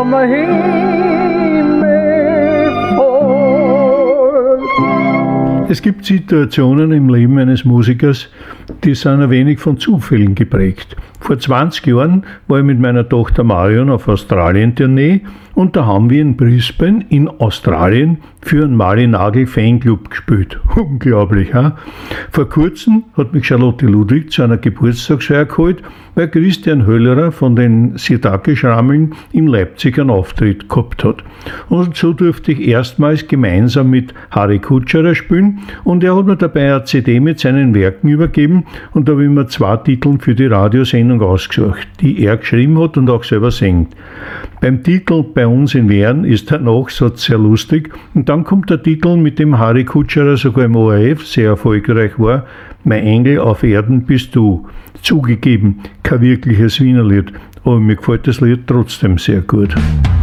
vom Himmel fällt. Es gibt Situationen im Leben eines Musikers, die sind ein wenig von Zufällen geprägt. Vor 20 Jahren war ich mit meiner Tochter Marion auf Australien-Tournee und da haben wir in Brisbane in Australien für einen Mali-Nagel-Fanclub gespielt. Unglaublich, ha? Vor kurzem hat mich Charlotte Ludwig zu einer Geburtstagsfeier geholt, weil Christian Höllerer von den Sirtake-Schrammeln in Leipzig einen Auftritt gehabt hat. Und so durfte ich erstmals gemeinsam mit Harry Kutscherer spielen und er hat mir dabei eine CD mit seinen Werken übergeben und da habe ich mir 2 Titel für die Radiosendung ausgesucht, die er geschrieben hat und auch selber singt. Beim Titel Bei uns in Wern ist der Nachsatz sehr lustig und dann kommt der Titel, mit dem Harry Kutscherer sogar im ORF sehr erfolgreich war, Mein Engel auf Erden bist du. Zugegeben, kein wirkliches Wienerlied, aber mir gefällt das Lied trotzdem sehr gut.